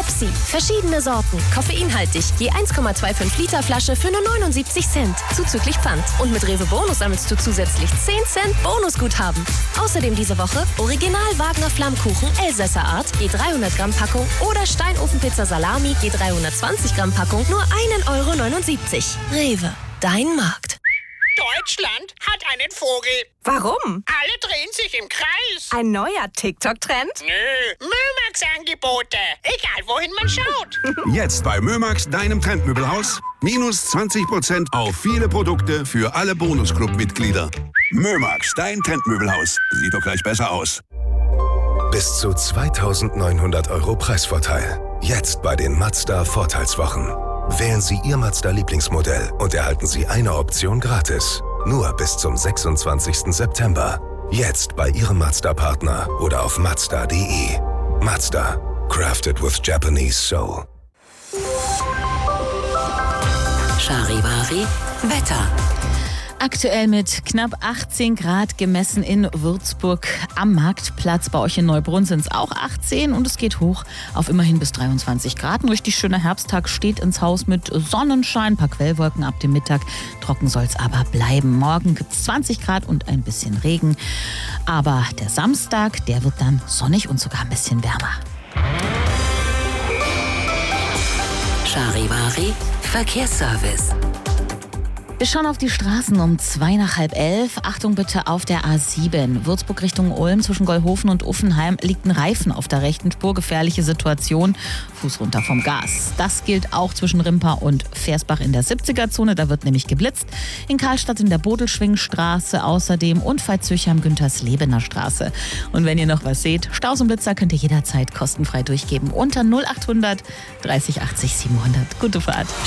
Pepsi. Verschiedene Sorten, koffeinhaltig. Je 1,25 Liter Flasche für nur 79 Cent. Zuzüglich Pfand. Und mit Rewe Bonus sammelst du zusätzlich 10 Cent Bonusguthaben. Außerdem diese Woche Original Wagner Flammkuchen Elsässer Art, je 300 Gramm Packung oder Steinofenpizza Salami, je 320 Gramm Packung, nur 1,79 €. Rewe, dein Markt. Deutschland hat einen Vogel. Warum? Alle drehen sich im Kreis. Ein neuer TikTok-Trend? Nö, Mömax-Angebote. Egal, wohin man schaut. Jetzt bei Mömax, deinem Trendmöbelhaus. Minus 20% auf viele Produkte für alle Bonusclub-Mitglieder. Mömax, dein Trendmöbelhaus. Sieht doch gleich besser aus. Bis zu 2.900 € Preisvorteil. Jetzt bei den Mazda Vorteilswochen. Wählen Sie Ihr Mazda-Lieblingsmodell und erhalten Sie eine Option gratis. Nur bis zum 26. September. Jetzt bei Ihrem Mazda-Partner oder auf Mazda.de. Mazda. Crafted with Japanese Soul. Charivari Wetter. Aktuell mit knapp 18 Grad gemessen in Würzburg am Marktplatz. Bei euch in Neubrunn sind es auch 18 und es geht hoch auf immerhin bis 23 Grad. Ein richtig schöner Herbsttag steht ins Haus mit Sonnenschein, ein paar Quellwolken ab dem Mittag. Trocken soll es aber bleiben. Morgen gibt es 20 Grad und ein bisschen Regen. Aber der Samstag, der wird dann sonnig und sogar ein bisschen wärmer. Charivari Verkehrsservice. Wir schauen auf die Straßen um 11:02. Achtung bitte auf der A7. Würzburg Richtung Ulm zwischen Gollhofen und Uffenheim liegt ein Reifen auf der rechten Spur. Gefährliche Situation. Fuß runter vom Gas. Das gilt auch zwischen Rimper und Versbach in der 70er-Zone. Da wird nämlich geblitzt. In Karlstadt in der Bodelschwingstraße außerdem und Veitshöchheim am Günterslebener Straße. Und wenn ihr noch was seht, Staus und Blitzer könnt ihr jederzeit kostenfrei durchgeben. Unter 0800 30 80 700. Gute Fahrt.